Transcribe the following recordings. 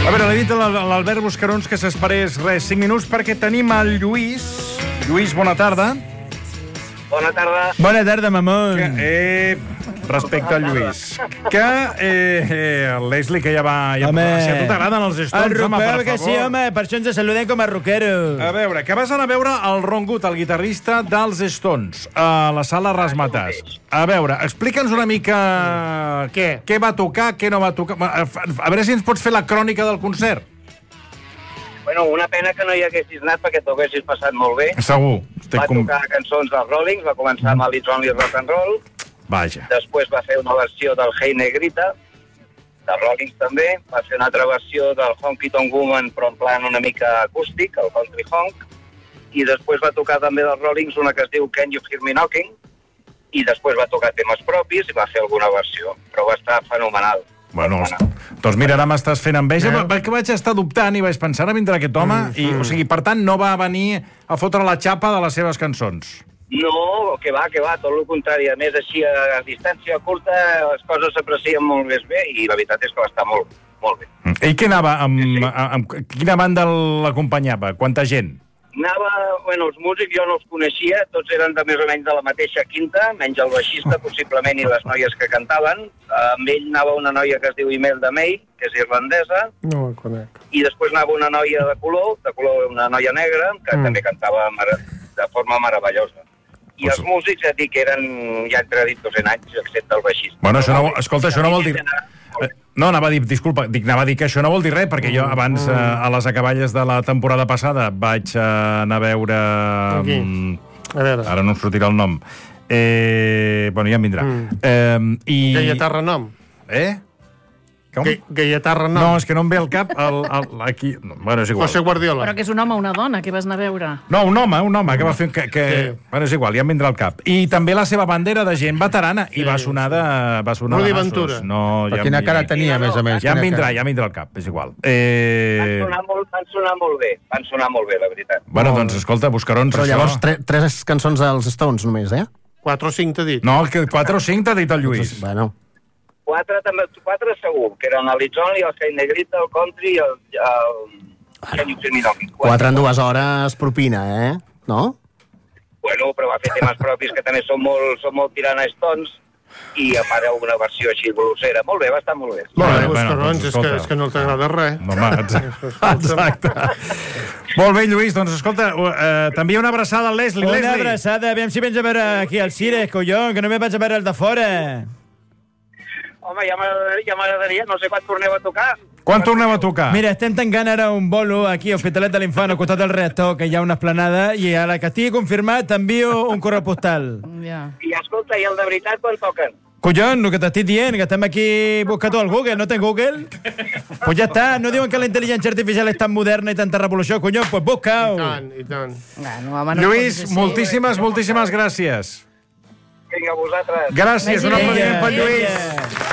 A veure, l'he dit a l'Albert Buscarons que s'esperés 5 minuts perquè tenim el Lluís. Lluís, bona tarda. Bona tarda. Bona tarda, mamón. Respecte al Lluís. Que el Leslie, que ja va... Si a tu t'agraden els Stones, el home, per rockero que favor. sí, home, per això ens saludem com a rockeros. A veure, que vas anar a veure el Ron Wood, el guitarrista dels Stones, a la sala Razzmatazz. A veure, explica'ns una mica... Què va tocar, què no va tocar... A veure si ens pots fer la crònica del concert. Bueno, una pena que no hi haguessis anat perquè t'ho haguessis passat molt bé. Segur. Va tocar cançons dels Rollings, va començar amb el It's Only Rock and Roll. Vaja. Després va fer una versió del Hey Negrita, de Rollings també. Va fer una altra versió del Honky Tonk Woman, però en plan una mica acústic, el Country Honk. I després va tocar també dels Rollings una que es diu Can You Hear Me Knocking. I després va tocar temes propis i va fer alguna versió. Però va estar fenomenal. Bueno, doncs mira, ara m'estàs fent enveja, perquè vaig estar dubtant i vaig pensar, ara vindrà aquest home, i, o sigui, per tant, no va venir a fotre la xapa de les seves cançons. No, que va, tot el contrari. A més, així, a distància curta, les coses s'aprecien molt més bé i la veritat és que va estar molt, molt bé. Ell que anava? Amb quina banda l'acompanyava? Quanta gent? Anava, bueno, els músics jo no els coneixia, tots eren de més o menys de la mateixa quinta, menys el baixista, possiblement, i les noies que cantaven. Amb ell anava una noia que es diu Imelda May, que és irlandesa. No el conec. I després anava una noia de color, una noia negra, que també cantava de forma meravellosa. I els músics, ja dic, eren ja entre 12 anys, excepte el baixista. Bueno, escolta, això no vol dir... No, anava a dir, disculpa, anava a dir que això no vol dir res, perquè jo abans, a les acaballes de la temporada passada, vaig anar a veure... A veure. Ara no em sortirà el nom. Bueno, ja em vindrà. Gaietà Renom. Gaietà Renom. No, és que no em ve al cap aquí... Bueno, és igual. José Guardiola. Però que és un home o una dona, que vas anar a veure? No, un home que va fer... Bueno, és igual, ja em vindrà al cap. I també la seva bandera de gent veterana, i va sonar de... Rudi Ventura. Però quina cara tenia, a més a més? Ja em vindrà al cap, és igual. Van sonar molt bé, la veritat. Bueno, doncs, escolta, Buscarons, però llavors, 3 cançons dels Stones només, 4 o 5 t'ha dit. No, 4 o 5 t'ha dit el Lluís. Bueno. 4 segur, que eren el It's Only, el Hey Negrita, el Country i el Can You Hear Me Knocking. 4 en 2 hores propina, no? Bueno, però va fer temes propis que també són molt tirant a Stones i a part una versió així blusera. Molt bé, va estar molt bé. Molt bé, Buscarons, és que no t'agrada res. Home, exacte. Molt bé, Lluís, doncs escolta, t'envia una abraçada al Leslie. Una abraçada, aviam si vens a veure aquí al Cires, collons, que no me vaig a veure el de fora. Home, ja m'agradaria, no sé quan torneu a tocar. Quan torneu a tocar? Mira, estem tancant ara un bolo aquí a Hospitalet de l'Infant, al costat del reactor, que hi ha una esplanada, i a la que estigui confirmat t'envio un correu postal. I escolta, i el de veritat quan toquen? Collons, el que t'estic dient, que estem aquí buscant al Google, no tens Google? Pues ja està, no diuen que la intel·ligència artificial és tan moderna i tanta revolució, collons, pues busca-ho. I tant. Lluís, moltíssimes gràcies. Vinga, vosaltres. Gràcies, un aplaudiment pel Lluís.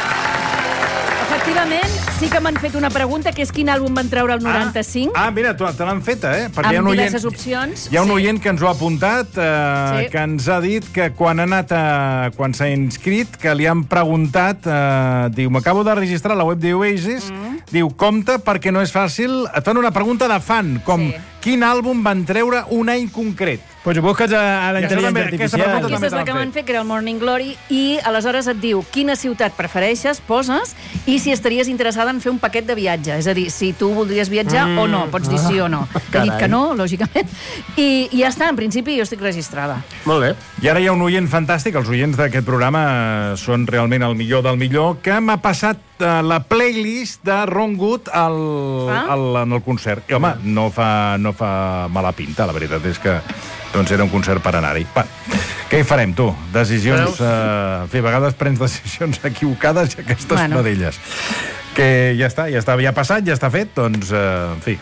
Efectivament, sí que m'han fet una pregunta, que és quin àlbum van treure el 95. Mira, te l'han feta, Perquè amb diverses opcions. Hi ha un oient que ens ho ha apuntat, que ens ha dit que quan s'ha inscrit, que li han preguntat, diu, m'acabo de registrar a la web d'Oasis, diu, compte perquè no és fàcil, et fan una pregunta de fan, com quin àlbum van treure un any concret. Pues ho busques a la intel·ligència artificial. Aquesta és la que m'han fet, que era el Morning Glory, i aleshores et diu quina ciutat prefereixes, poses, i si estaries interessada en fer un paquet de viatge. És a dir, si tu voldries viatjar o no, pots dir sí o no. He dit que no, lògicament. I ja està, en principi jo estic registrada. Molt bé. I ara hi ha un oient fantàstic, els oients d'aquest programa són realment el millor del millor, que m'ha passat la playlist de Ron Wood en el concert. I, home, no fa mala pinta, la veritat és que doncs era un concert per anar-hi. Què hi farem, tu? Decisions... a vegades prens decisions equivocades i aquesta és una d'elles. Que ja està, ja havia passat, ja està fet, doncs, en fi,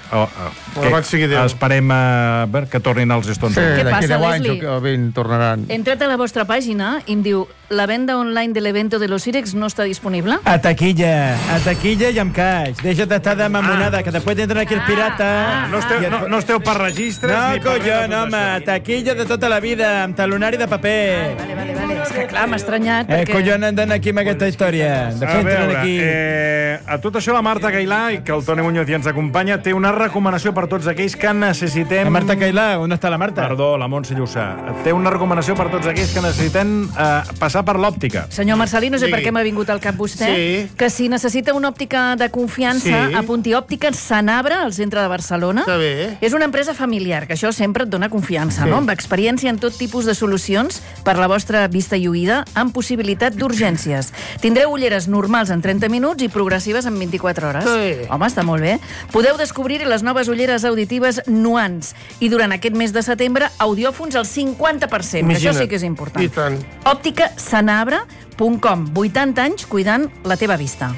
esperem que tornin els Stones. Sí, d'aquí 10 anys o 20 tornaran. He entrat a la vostra pàgina i em diu la venda online de l'evento de los Irex no està disponible. A taquilla i amb caix. Deixa't d'estar de mamonada, que després entren aquí els pirates. No esteu per registres? No, collons, home, taquilla de tota la vida, amb talonari de paper. Vale. És que clar, m'ha estranyat. Perquè... Collons, hem d'anar aquí amb aquesta història. A veure, a tot això la Marta Cailà, i que el Toni Muñoz ja ens acompanya, té una recomanació per tots aquells que necessitem... La Marta Cailà, on està la Marta? Perdó, la Montse Llussà. Té una recomanació per tots aquells que necessiten passar per l'òptica. Senyor Marcelí, no sé per què m'ha vingut al cap vostè, que si necessita una òptica de confiança, apunti Òptica Sanabra, al centre de Barcelona. És una empresa familiar, que això sempre et dona confiança, no? Amb experiència en tot tipus de solucions per la vostra vista i oïda, amb possibilitat d'urgències. Tindreu ulleres normals en 30 minuts i progressives en 24 hores. Home, està molt bé. Podeu descobrir les noves ulleres auditives Nuance i durant aquest mes de setembre audiòfons al 50%. Això sí que és important. I tant. òpticasanabra.com. 80 anys cuidant la teva vista.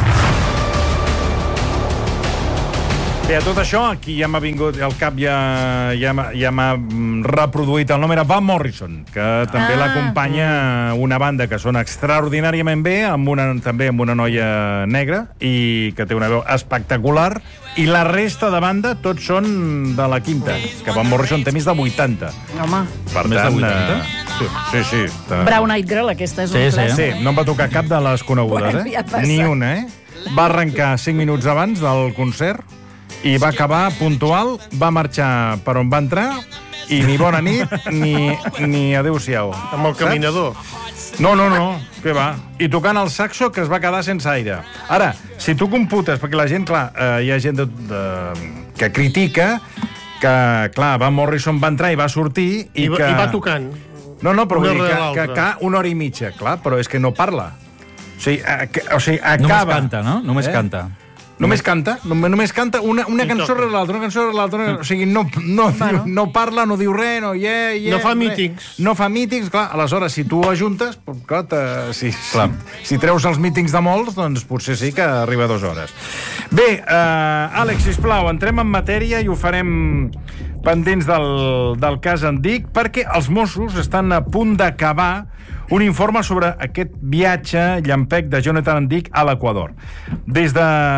Bé, a tot això, aquí ja m'ha vingut al cap, ja m'ha reproduït el nom, era Van Morrison, que també l'acompanya una banda que sona extraordinàriament bé, també amb una noia negra, i que té una veu espectacular, i la resta de banda tots són de la quinta, que Van Morrison té més de 80. Home. Per més tant, de 80? Sí. Brown Eyed Girl, aquesta és un clàssic. Sí, no em va tocar cap de les conegudes, Bueno, ja passa. Ni una, Va arrencar 5 minuts abans del concert, i va acabar puntual, va marxar per on va entrar, i ni bona nit, ni adéu-siau. Amb el caminador. No, què va? I tocant el saxo, que es va quedar sense aire. Ara, si tu computes, perquè la gent, clar, hi ha gent que critica que, clar, Van Morrison va entrar i va sortir i que... I va tocant. No, però vull dir que una hora i mitja, clar, però és que no parla. O sigui, acaba... Només canta, no? Només canta. Només canta una cançó rere l'altra, o sigui, no parla, no diu res, no fa mítings. No fa mítings, clar, aleshores, si tu ajuntes, clar, si treus els mítings de molts, doncs potser sí que arriba a 2 hores. Bé, Àlex, sisplau, entrem en matèria i ho farem pendents del cas Andic, perquè els Mossos estan a punt d'acabar un informe sobre aquest viatge llampec de Jonathan Andic a l'Equador. Des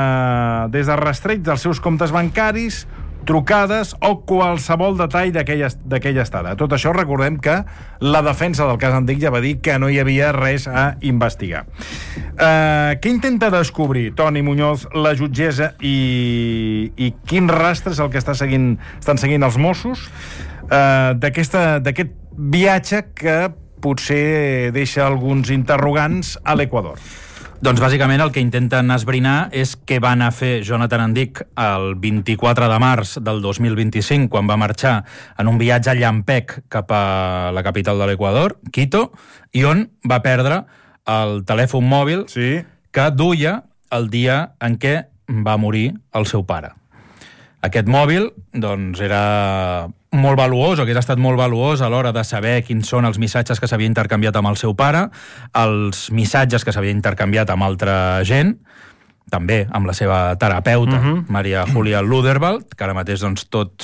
de rastreig dels seus comptes bancaris, trucades o qualsevol detall d'aquella estada. Tot això recordem que la defensa del cas Andic ja va dir que no hi havia res a investigar. Què intenta descobrir Toni Muñoz, la jutgessa, i quin rastre és el que estan seguint els Mossos d'aquest viatge que potser deixa alguns interrogants a l'Equador? Doncs bàsicament el que intenten esbrinar és què va anar a fer Jonathan Andic el 24 de març del 2025, quan va marxar en un viatge llampec cap a la capital de l'Equador, Quito, i on va perdre el telèfon mòbil que duia el dia en què va morir el seu pare. Aquest mòbil, doncs, era molt valuós, o hauria estat molt valuós a l'hora de saber quins són els missatges que s'havia intercanviat amb el seu pare, els missatges que s'havia intercanviat amb altra gent, també amb la seva terapeuta, Maria Julia Ludervald, que ara mateix doncs,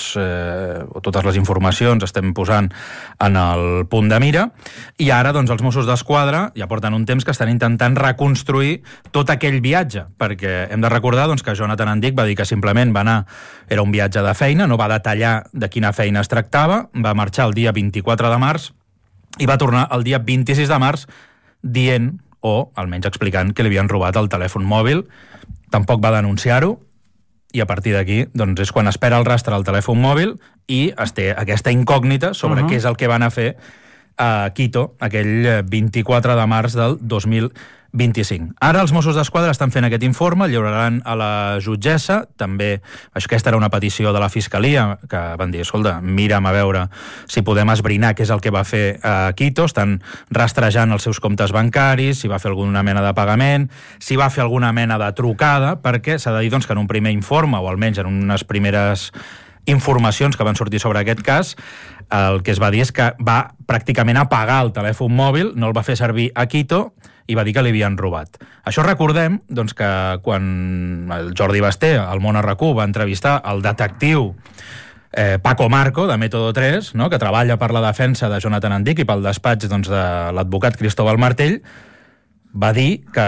totes les informacions estem posant en el punt de mira, i ara doncs, els Mossos d'Esquadra ja porten un temps que estan intentant reconstruir tot aquell viatge, perquè hem de recordar doncs, que Jonathan Andic va dir que simplement va anar, era un viatge de feina, no va detallar de quina feina es tractava, va marxar el dia 24 de març i va tornar el dia 26 de març dient, o almenys explicant, que li havien robat el telèfon mòbil. Tampoc va denunciar-ho, i a partir d'aquí doncs, és quan es perd el rastre del telèfon mòbil i es té aquesta incògnita sobre què és el que van a fer a Quito aquell 24 de març del 2025. Ara els Mossos d'Esquadra estan fent aquest informe, el lliuraran a la jutgessa, també aquesta era una petició de la Fiscalia, que van dir, escolta, mira'm a veure si podem esbrinar què és el que va fer a Quito, estan rastrejant els seus comptes bancaris, si va fer alguna mena de pagament, si va fer alguna mena de trucada, perquè s'ha de dir doncs, que en un primer informe, o almenys en unes primeres informacions que van sortir sobre aquest cas, el que es va dir és que va pràcticament apagar el telèfon mòbil, no el va fer servir a Quito, i va dir que li havien robat. Això recordem doncs, que quan el Jordi Basté, al Món RQ, va entrevistar el detectiu Paco Marco, de Método 3, no?, que treballa per la defensa de Jonathan Andic i pel despatx doncs, de l'advocat Cristóbal Martell, va dir que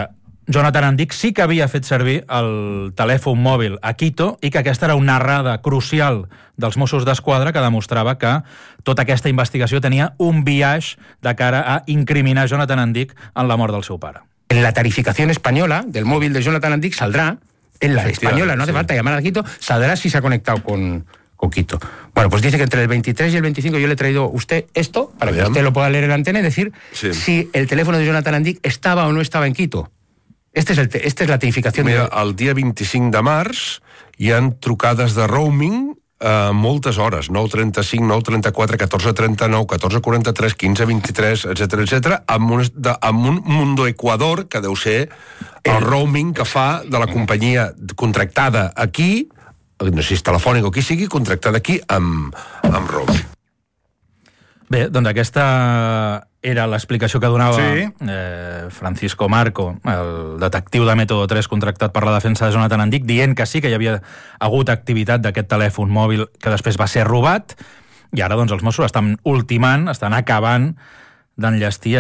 Jonathan Andic sí que havia fet servir el telèfon mòbil a Quito i que aquesta era una errada crucial dels Mossos d'Esquadra que demostrava que tota aquesta investigació tenia un biaix de cara a incriminar Jonathan Andic en la mort del seu pare. En la tarificación española del móvil de Jonathan Andic saldrá, en la española, no hace falta llamar a Quito, saldrá si se ha conectado con Quito. Bueno, pues dice que entre el 23 y el 25 yo le he traído a usted esto, para que usted lo pueda leer en la antena y decir si el teléfono de Jonathan Andic estaba o no estaba en Quito. Esta és la tipificació. Mira, el dia 25 de març hi han trucades de roaming a moltes hores, 9:35, 9:34, 14:39, 14:43, 15:23, etc, amb un Mundo Ecuador, que deu ser el roaming que fa de la companyia contractada aquí, no sé si és telefònic o qui sigui, contractada aquí amb roaming. Bé, doncs aquesta era l'explicació que donava Francisco Marco, el detectiu de Método 3 contractat per la defensa de Jonathan Andic, dient que sí que hi havia hagut activitat d'aquest telèfon mòbil que després va ser robat, i ara doncs els Mossos estan ultimant, estan acabant d'enllestir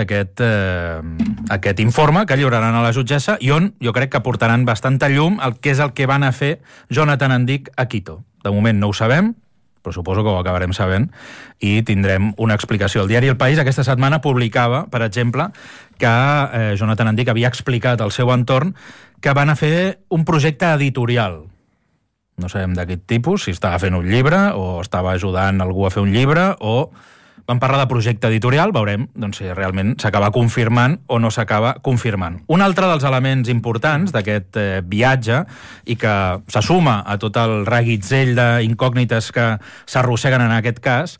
aquest informe que lliuraran a la jutgessa i on jo crec que portaran bastanta llum al que és el que van a fer Jonathan Andic a Quito. De moment no ho sabem, però suposo que ho acabarem sabent i tindrem una explicació. El diari El País aquesta setmana publicava, per exemple, que Jonathan Andic havia explicat al seu entorn que van a fer un projecte editorial. No sabem de quin tipus, si estava fent un llibre o estava ajudant algú a fer un llibre o... Van parlar de projecte editorial, veurem doncs, si realment s'acaba confirmant o no s'acaba confirmant. Un altre dels elements importants d'aquest viatge i que se suma a tot el reguitzell d'incògnites que s'arrosseguen en aquest cas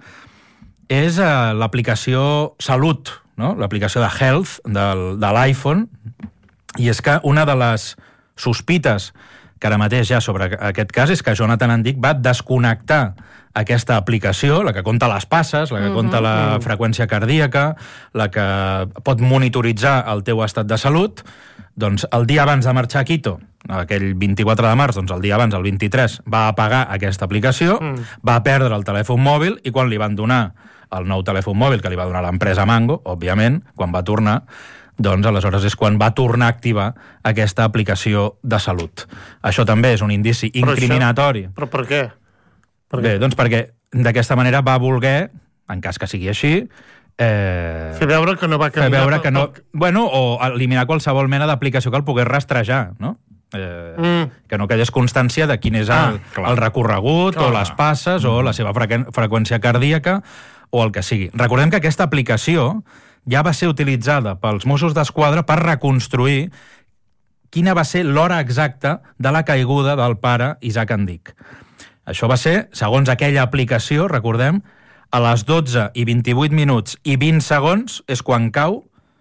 és l'aplicació Salut, no? L'aplicació de Health de l'iPhone, i és que una de les sospites que ara mateix ja sobre aquest cas és que Jonathan Andic va desconnectar aquesta aplicació, la que compta les passes, la que compta la freqüència cardíaca, la que pot monitoritzar el teu estat de salut, doncs el dia abans de marxar a Quito, aquell 24 de març, doncs el dia abans, el 23, va apagar aquesta aplicació, va perdre el telèfon mòbil i quan li van donar el nou telèfon mòbil que li va donar l'empresa Mango, òbviament, quan va tornar, doncs aleshores és quan va tornar a activar aquesta aplicació de salut. Això també és un indici incriminatori. Però per què? Bé, doncs perquè d'aquesta manera va voler, en cas que sigui així... fer veure que no va caminar... Fer veure que no... Bueno, o eliminar qualsevol mena d'aplicació que el pogués rastrejar, no? Que no quedés constància de quin és el recorregut o les passes o la seva freqüència cardíaca o el que sigui. Recordem que aquesta aplicació ja va ser utilitzada pels Mossos d'Esquadra per reconstruir quina va ser l'hora exacta de la caiguda del pare Isaac Andic. Això va ser, segons aquella aplicació, recordem, a les 12 i 28 minuts i 20 segons és quan cau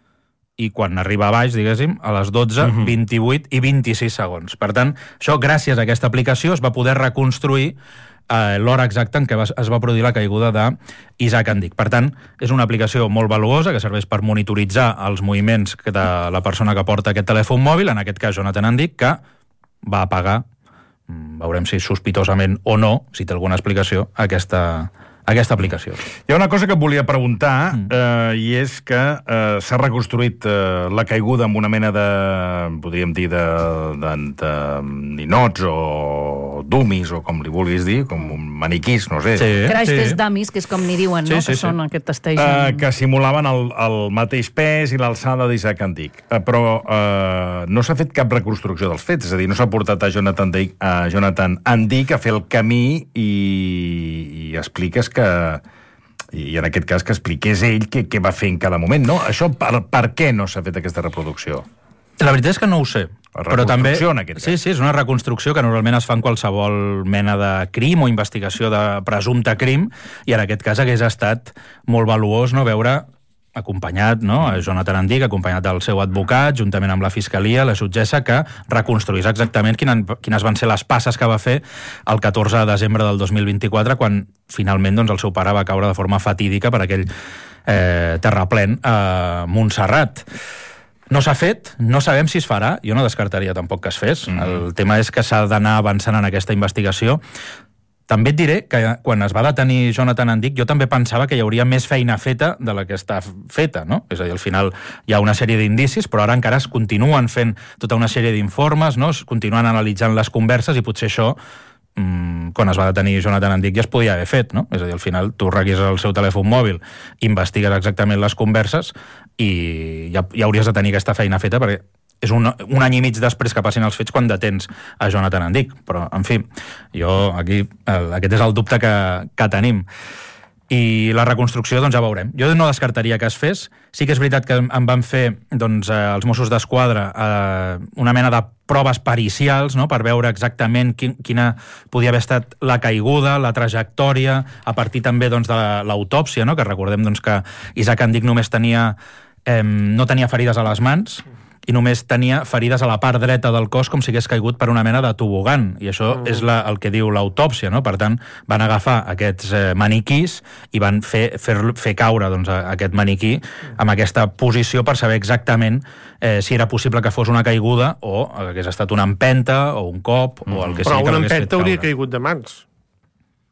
i quan arriba a baix, diguéssim, a les 12, 28 i 26 segons. Per tant, això, gràcies a aquesta aplicació, es va poder reconstruir l'hora exacta en què es va produir la caiguda d'Isaac Andic. Per tant, és una aplicació molt valuosa que serveix per monitoritzar els moviments de la persona que porta aquest telèfon mòbil, en aquest cas Jonathan Andic, que va apagar, veurem si sospitosament o no, si té alguna explicació, aquesta aplicació. Hi ha una cosa que et volia preguntar, i és que s'ha reconstruït la caiguda amb una mena de, podríem dir, de ninots o dummies, o com li vulguis dir, com un maniquís, no sé. Crash test dummies, que és com n'hi diuen, no? Que són aquest staging. Que simulaven el mateix pes i l'alçada d'Isaac Andic. Però no s'ha fet cap reconstrucció dels fets, és a dir, no s'ha portat a Jonathan Andic a fer el camí i expliques que... I en aquest cas que expliqués ell què va fer en cada moment, no? Això per què no s'ha fet aquesta reproducció? La veritat és que no ho sé. Però també, en aquest cas. Sí, és una reconstrucció que normalment es fa en qualsevol mena de crim o investigació de presumpte crim, i en aquest cas hagués estat molt valuós, no?, veure acompanyat, no?, a Jonathan Andic, acompanyat del seu advocat, juntament amb la Fiscalia, la jutgessa, que reconstruís exactament quines van ser les passes que va fer el 14 de desembre del 2024, quan finalment doncs, el seu pare va caure de forma fatídica per aquell terraplén a Montserrat. No s'ha fet, no sabem si es farà, jo no descartaria tampoc que es fes. El tema és que s'ha d'anar avançant en aquesta investigació. També et diré que quan es va detenir Jonathan Andic, jo també pensava que hi hauria més feina feta de la que està feta, no? És a dir, al final hi ha una sèrie d'indicis, però ara encara es continuen fent tota una sèrie d'informes, no? Es continuen analitzant les converses i potser això quan es va detenir Jonathan Andic ja es podia haver fet, no? És a dir, al final tu requises el seu telèfon mòbil, investigues exactament les converses i ja hauries de tenir aquesta feina feta, perquè és un any i mig després que passin els fets quan detens a Jonathan Andic. Però, en fi, jo aquí aquest és el dubte que tenim. I la reconstrucció, doncs ja veurem. Jo no descartaria que es fes. Sí que és veritat que em van fer doncs, els Mossos d'Esquadra una mena de proves pericials, no?, per veure exactament quina podia haver estat la caiguda, la trajectòria, a partir també doncs, de l'autòpsia, no?, que recordem doncs, que Isaac Andic només no tenia ferides a les mans, i només tenia ferides a la part dreta del cos com si hagués caigut per una mena de tobogan, i això és el que diu l'autòpsia, no? Per tant, van agafar aquests maniquís i van fer caure doncs, aquest maniquí amb aquesta posició per saber exactament si era possible que fos una caiguda o hagués estat una empenta o un cop o el que sigui que l'hagués fet caure. Però una empenta hauria caigut de mans.